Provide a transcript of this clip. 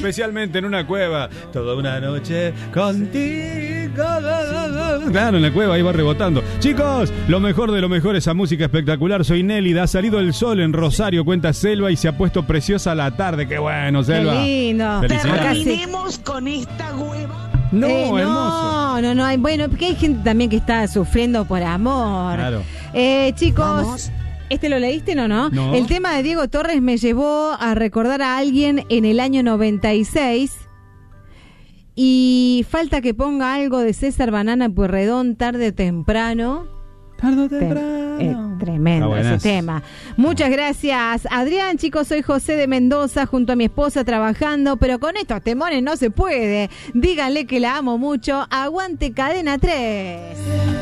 especialmente en una cueva. Toda una noche contigo. Claro, en la cueva ahí va rebotando. Chicos, lo mejor de lo mejor, esa música espectacular. Soy Nélida, ha salido el sol en Rosario, cuenta Selva, y se ha puesto preciosa la tarde. Qué bueno, Selva. Qué lindo. Terminemos con esta hueva. No, hermoso. No, hay, bueno, porque hay gente también que está sufriendo por amor. Claro. Chicos, Vamos. ¿este lo leíste no? No. El tema de Diego Torres me llevó a recordar a alguien en el año 96. Y falta que ponga algo de César Banana Pueyrredón, tarde o temprano. Tarde o temprano. Tremendo Está ese tema. Muchas gracias, Adrián. Chicos, soy José de Mendoza, junto a mi esposa trabajando, pero con estos temones no se puede. Díganle que la amo mucho. Aguante Cadena 3.